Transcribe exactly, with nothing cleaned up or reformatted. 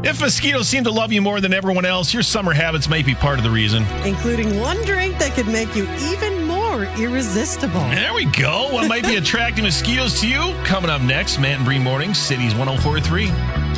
If mosquitoes seem to love you more than everyone else, your summer habits may be part of the reason. Including one drink that could make you even more irresistible. There we go. What might be attracting mosquitoes to you? Coming up next, Matt and Bree Mornings, Cities one oh four point three.